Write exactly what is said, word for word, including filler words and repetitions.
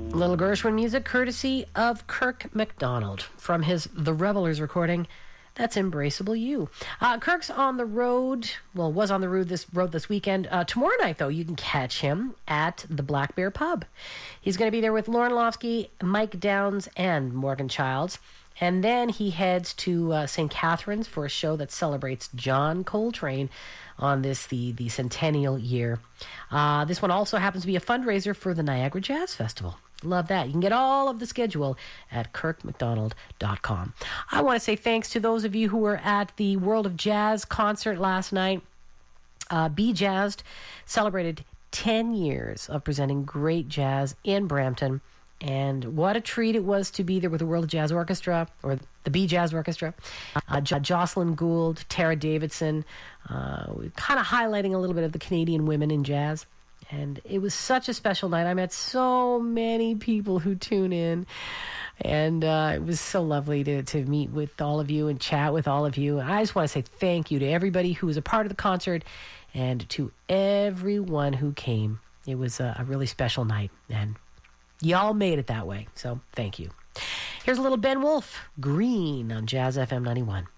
Little Gershwin music courtesy of Kirk MacDonald from his The Revelers recording. That's Embraceable You. Uh, Kirk's on the road, well, was on the road this road this weekend. Uh, tomorrow night, though, you can catch him at the Black Bear Pub. He's going to be there with Lauren Lofsky, Mike Downs, and Morgan Childs. And then he heads to uh, Saint Catharines for a show that celebrates John Coltrane on this, the, the centennial year. Uh, this one also happens to be a fundraiser for the Niagara Jazz Festival. Love that. You can get all of the schedule at kirk macdonald dot com. I want to say thanks to those of you who were at the World of Jazz concert last night. Uh, Be Jazzed celebrated ten years of presenting great jazz in Brampton. And what a treat it was to be there with the World of Jazz Orchestra, or the Be Jazz Orchestra. Uh, jo- Jocelyn Gould, Tara Davidson, uh, kind of highlighting a little bit of the Canadian women in jazz. And it was such a special night. I met so many people who tune in. And uh, it was so lovely to, to meet with all of you and chat with all of you. And I just want to say thank you to everybody who was a part of the concert and to everyone who came. It was a, a really special night. And y'all made it that way. So thank you. Here's a little Ben Wolf, Green on Jazz F M ninety-one.